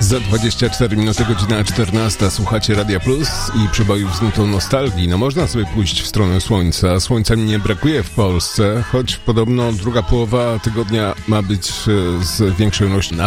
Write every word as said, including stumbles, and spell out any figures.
Za dwadzieścia cztery minuty, godzina czternasta. Słuchacie Radia Plus i przybojów z nutą nostalgii. No można sobie pójść w stronę słońca. Słońca nie brakuje w Polsce, choć podobno druga połowa tygodnia ma być z większą ilością